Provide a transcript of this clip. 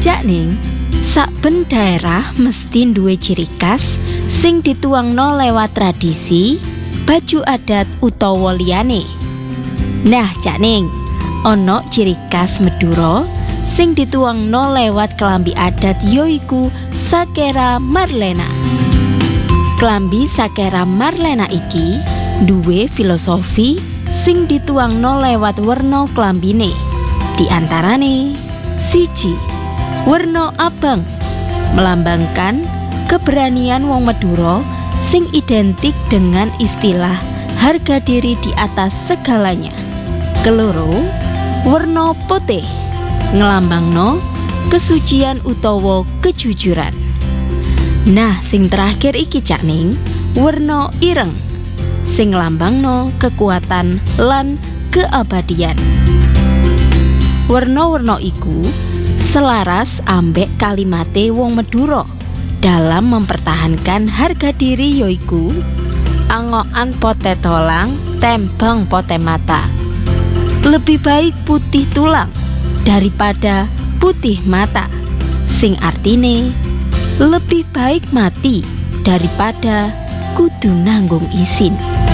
Jakning, saben daerah mesti duwe ciri khas sing dituangno lewat tradisi, baju adat utawa liyane. Nah, Jakning, ana ciri khas Madura sing dituangno lewat kelambi adat yoiku Sakera Marlena. Kelambi Sakera Marlena iki duwe filosofi sing dituangno lewat werna klambine. Di antarane siji, werna abang melambangkan keberanian wong Madura sing identik dengan istilah harga diri di atas segalanya. Keloro, werna putih ngelambangno kesucian utawa kejujuran. Nah, sing terakhir iki Jakning, werna ireng sing nglambangno kekuatan lan keabadian. Werna-werna iku selaras ambek kalimate wong Madura dalam mempertahankan harga diri yoiku angokan pote tolang tembang pote mata. Lebih baik putih tulang daripada putih mata, sing artine lebih baik mati daripada kudu nanggung isin.